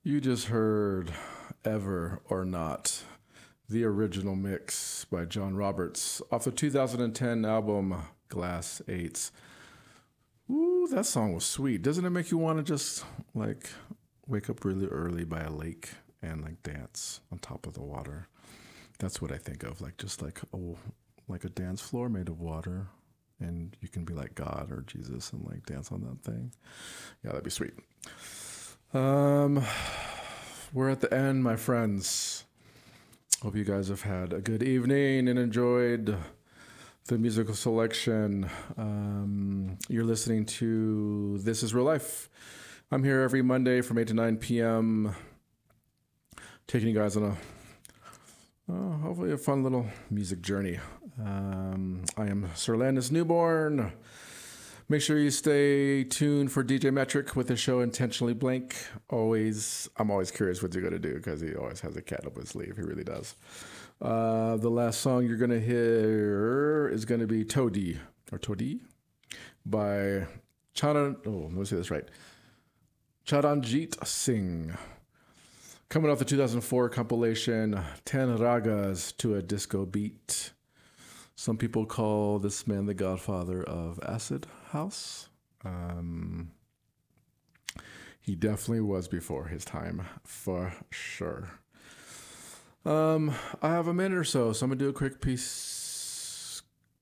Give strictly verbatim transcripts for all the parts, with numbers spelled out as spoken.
You just heard Ever or Not, the original mix by John Roberts off the two thousand ten album Glass Eights. Ooh, that song was sweet. Doesn't it make you want to just like wake up really early by a lake and like dance on top of the water? That's what I think of, like just like a like a dance floor made of water, and you can be like God or Jesus and like dance on that thing. Yeah, that'd be sweet. Um, we're at the end, my friends. Hope you guys have had a good evening and enjoyed the musical selection. Um, you're listening to This Is Real Life. I'm here every Monday from eight to nine p.m. taking you guys on a uh, hopefully a fun little music journey. Um, I am Sir Landis Newborn. Make sure you stay tuned for D J Metric with the show Intentionally Blank. Always, I'm always curious what you're going to do because he always has a cat up his sleeve. He really does. Uh, the last song you're going to hear is going to be Toadi, or Toadi, by Charan, oh, let me say this right. Charanjit Singh. Coming off the two thousand four compilation, ten Ragas to a Disco Beat. Some people call this man the godfather of acid house. Um, he definitely was before his time, for sure. Um, I have a minute or so, so I'm going to do a quick piece,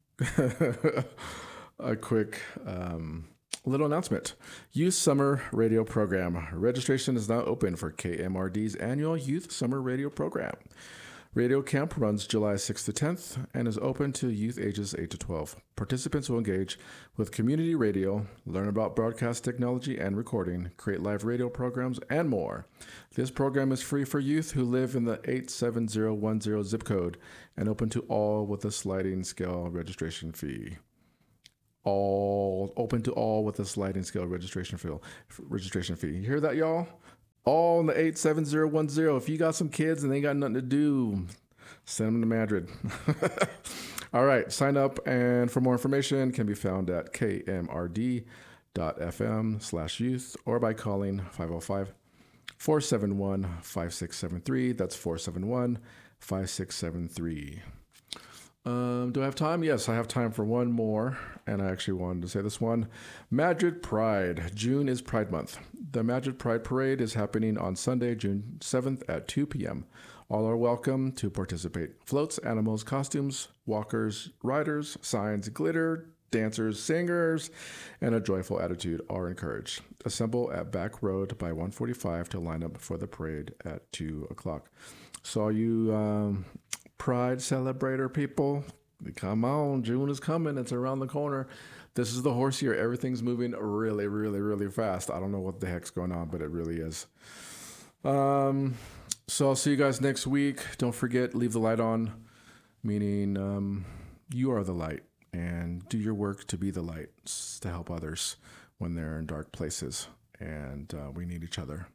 a quick um, little announcement. Youth Summer Radio Program. Registration is now open for K M R D's annual Youth Summer Radio Program. Radio Camp runs July sixth to tenth and is open to youth ages eight to twelve. Participants will engage with community radio, learn about broadcast technology and recording, create live radio programs, and more. This program is free for youth who live in the eight seven zero one zero zip code and open to all with a sliding scale registration fee. All open to all with a sliding scale registration fee. Registration fee. You hear that, y'all? All in the eight seven zero one zero. If you got some kids and they ain't got nothing to do, send them to Madrid. All right, sign up, and for more information can be found at kmrd.fm slash youth or by calling five oh five, four seven one, five six seven three. That's four seven one, five six seven three. Um, do I have time? Yes, I have time for one more, and I actually wanted to say this one. Madrid Pride. June is Pride Month. The Madrid Pride Parade is happening on Sunday, June seventh at two p.m. All are welcome to participate. Floats, animals, costumes, walkers, riders, signs, glitter, dancers, singers, and a joyful attitude are encouraged. Assemble at Back Road by one forty-five to line up for the parade at two o'clock. So all you um, Pride celebrator people, come on, June is coming. It's around the corner. This is the horse year. Everything's moving really, really, really fast. I don't know what the heck's going on, but it really is. Um, so I'll see you guys next week. Don't forget, leave the light on, meaning um, you are the light, and do your work to be the light, to help others when they're in dark places. And uh, we need each other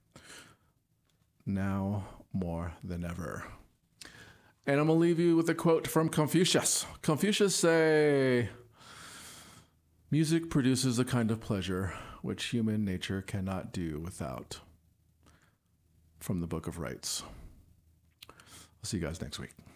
now more than ever. And I'm going to leave you with a quote from Confucius. Confucius say, music produces a kind of pleasure which human nature cannot do without. From the Book of Rites. I'll see you guys next week.